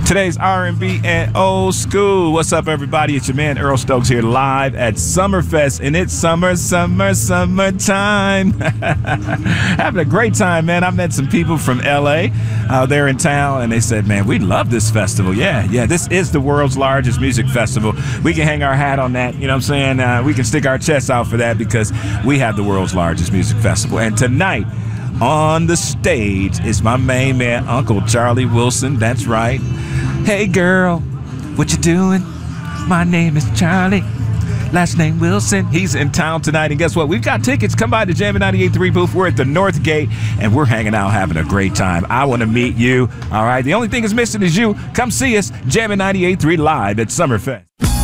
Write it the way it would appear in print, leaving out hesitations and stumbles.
Today's R&B and old school. What's up, everybody? It's your man Earl Stokes here live at Summerfest, and it's summertime. Having a great time, man. I met some people from LA there in town, and they said, man, we love this festival. Yeah, this is the world's largest music festival. We can hang our hat on that, you know what I'm saying? We can stick our chests out for that because we have the world's largest music festival. And tonight, on the stage is my main man, Uncle Charlie Wilson. That's right. Hey girl, what you doing? My name is Charlie, last name Wilson. He's in town tonight, and guess what? We've got tickets. Come by the Jammin' 98.3 booth. We're at the North Gate, and we're hanging out, having a great time. I want to meet you, all right? The only thing is missing is you. Come see us, Jammin' 98.3 live at Summerfest.